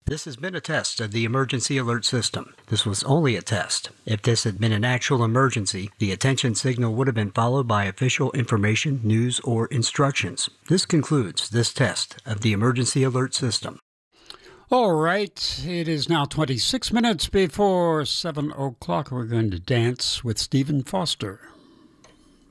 This has been a test of the emergency alert system. This was only a test. If this had been an actual emergency, the attention signal would have been followed by official information, news, or instructions. This concludes this test of the emergency alert system. All right, it is now 26 minutes before 7 o'clock. We're going to dance with Stephen Foster.